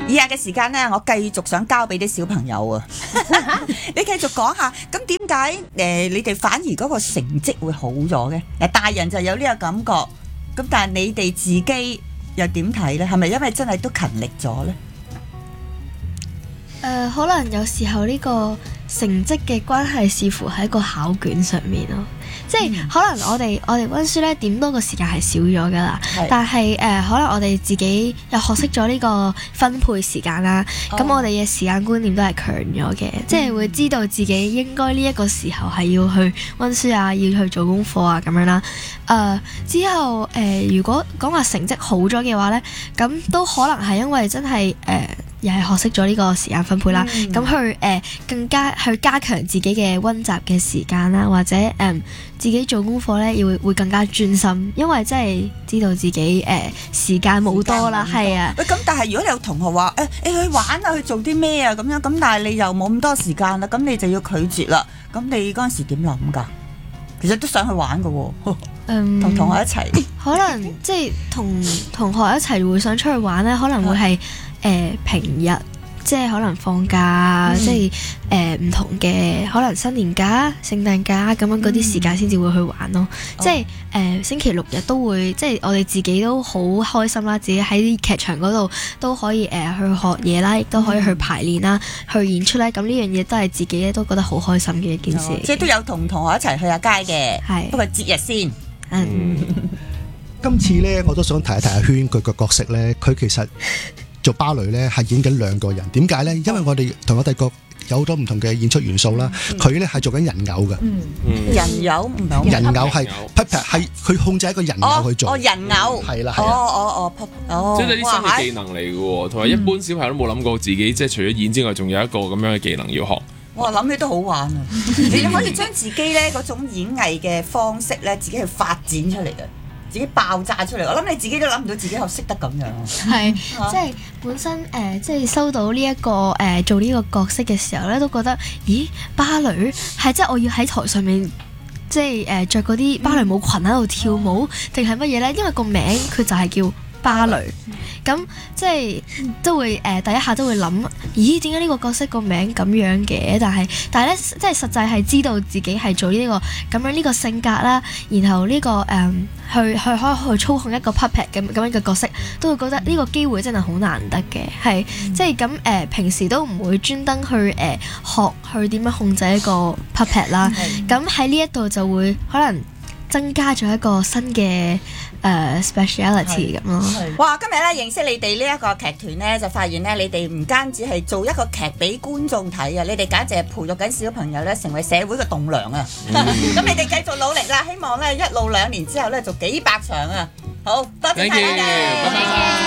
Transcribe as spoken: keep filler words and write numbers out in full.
以下嘅時間呢，我繼續想交俾啲小朋友啊，你繼續講下，咁點解誒你哋反而嗰個成績會好咗嘅？誒大人就有呢個感覺，咁但係你哋自己又點睇呢？係咪因為真係都勤力咗呢？ 誒、呃，可能有時候呢個成績嘅關係，視乎喺個考卷上面咯。即係、嗯、可能我哋我哋溫書咧點多個時間係少咗噶啦，是但係誒、呃、可能我哋自己又學識咗呢個分配時間啦。咁、哦、我哋嘅時間觀念都係強咗嘅，嗯、即係會知道自己應該呢一個時候係要去溫書啊，要去做功課啊咁樣啦。誒、呃、之後誒、呃、如果講話成績好咗嘅話咧，咁都可能係因為真係誒。呃又係學識咗呢個時間分配啦，咁、嗯、去誒、呃、更加去加強自己嘅溫習嘅時間啦，或者誒、呃、自己做功課咧，要會更加專心，因為真係知道自己誒、呃、時間冇多啦，係啊。喂， 咁但係如果你有同學話誒誒去玩啊，去做啲咩啊咁樣，咁但係你又冇咁多時間啦，咁你就要拒絕啦。咁你嗰陣時點諗㗎？其實都想去玩㗎喎，嗯，同同學一齊。可能即係同同學一齊會想出去玩咧，可能會係。誒、呃、平日即係可能放假，嗯、即係誒唔同嘅可能新年假、聖誕假咁樣嗰啲時間先至會去玩咯。嗯、即係誒、呃、星期六日都會，即係我哋自己都好開心啦，自己喺劇場嗰度都可以誒、呃、去學嘢啦，亦都可以去排練啦、嗯、去演出咧。咁呢樣嘢都係自己咧都覺得好開心嘅一件事。 嗯、即係都有同同學一齊去下街嘅，係不過節日先。嗯， 嗯今次咧我都想提一提阿軒佢個角色咧，佢其實。做芭蕾咧係演緊兩個人，點解咧？因為我哋同我哋個有好多唔同嘅演出元素啦。佢咧係做緊人偶嘅， 人偶唔係人偶係 puppet 係佢控制一個人偶去做。 哦，人偶係啦， 哦哦哦哦， 即係啲新嘅技能嚟嘅喎，同埋一般小朋友都冇諗過自己即係除咗演之外，仲有一個咁樣嘅技能要學。 我諗起都好玩啊！你可以將自己咧嗰種演藝嘅方式咧，自己去發展出嚟嘅。自己爆炸出嚟，我諗你自己都諗唔到自己又識得咁樣。 係，即係本身誒、呃，即係收到呢、這、一個誒、呃、做呢個角色嘅時候咧，都覺得，咦，芭蕾係即係我要喺台上面，即係誒著嗰啲芭蕾舞裙喺度跳舞，定係乜嘢咧？因為個名佢就係叫芭蕾，咁即係都會誒、呃、第一下都會諗，咦，點解呢個角色個名咁樣嘅？但係但係咧，即係實際係知道自己係做呢、這個咁樣呢個性格啦，然後呢、這個誒。呃去去可以去操控一個 puppet 咁咁樣嘅角色，都會覺得呢個機會真係好難得嘅，係、嗯、即係咁誒。平時都唔會專登去誒、呃、學去點樣控制一個 puppet 啦。咁喺呢一度就會可能增加咗一個新嘅誒、呃、speciality 咁咯。 哇！今日咧認識你哋呢一個劇團咧，就發現咧你哋唔單止係做一個劇俾觀眾睇啊，你哋簡直係培育緊小朋友咧成為社會嘅棟梁啊！咁、嗯、你哋繼續努力啦，希望咧一路兩年之後咧做幾百場啊！好多謝大家。